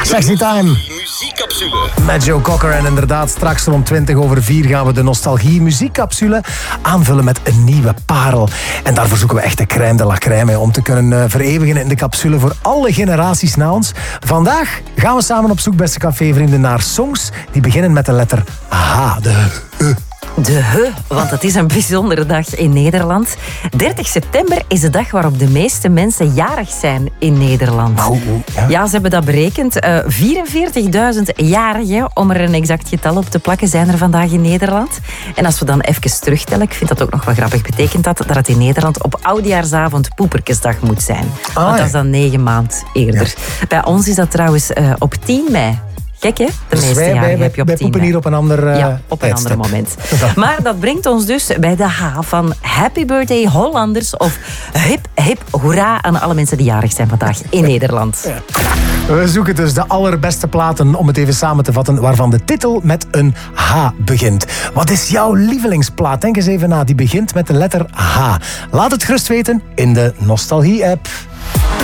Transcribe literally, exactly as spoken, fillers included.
Sexy Time. Muziekcapsule. Met Joe Cocker en inderdaad straks rond twintig over vier gaan we de Nostalgie muziekcapsule aanvullen met een nieuwe parel. En daarvoor zoeken we echt de crème de la crème om te kunnen uh, vereeuwigen in de capsule voor alle generaties na ons. Vandaag gaan we samen op zoek, beste cafévrienden, naar songs die beginnen met de letter H. De H. De H, want het is een bijzondere dag in Nederland. dertig september is de dag waarop de meeste mensen jarig zijn in Nederland. Oh, ja. ja, ze hebben dat berekend. Uh, vierenveertigduizend jarigen, om er een exact getal op te plakken, zijn er vandaag in Nederland. En als we dan even terugtellen, ik vind dat ook nog wel grappig, betekent dat dat het in Nederland op Oudejaarsavond Poeperkesdag moet zijn. Ah, want dat ja. is dan negen maand eerder. Ja. Bij ons is dat trouwens uh, op tien mei. Gek, hè? De Dus meeste wij, jaren wij, heb je op wij tien poepen mei. hier op een ander uh, Ja, op een ander moment. Ja. Maar dat brengt ons dus bij de H van Happy Birthday Hollanders of hip hip hoera aan alle mensen die jarig zijn vandaag in Nederland. Ja. We zoeken dus de allerbeste platen, om het even samen te vatten, waarvan de titel met een H begint. Wat is jouw lievelingsplaat? Denk eens even na, die begint met de letter H. Laat het gerust weten in de Nostalgie-app.